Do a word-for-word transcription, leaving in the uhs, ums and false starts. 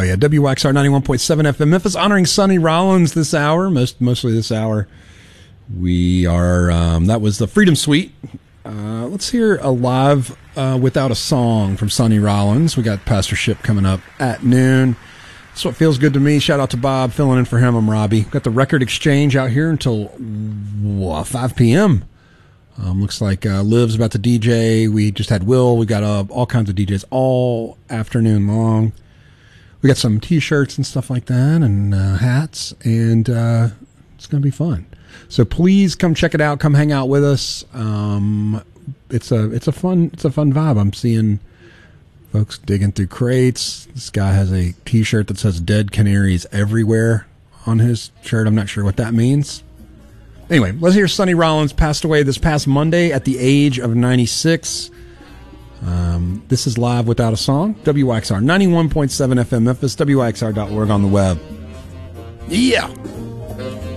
yeah. W X R ninety-one point seven F M Memphis, honoring Sonny Rollins this hour, most mostly this hour. We are, um, that was the Freedom Suite. Uh, let's hear a live uh, without a song from Sonny Rollins. We got Pastorship coming up at noon. That's what feels good to me. Shout out to Bob, filling in for him. I'm Robbie. Got the Record Exchange out here until uh, five p.m. Um, looks like uh, Liv's about to D J. We just had Will. We got uh, all kinds of D Js all afternoon long. We got some T-shirts and stuff like that, and uh, hats, and uh, it's going to be fun. So please come check it out. Come hang out with us. Um, it's a it's a fun it's a fun vibe. I'm seeing folks digging through crates. This guy has a T-shirt that says "Dead Canaries Everywhere" on his shirt. I'm not sure what that means. Anyway, let's hear Sonny Rollins. Passed away this past Monday at the age of ninety-six. Um, this is live without a song. W X R ninety-one point seven F M Memphis. W X R dot org on the web. Yeah.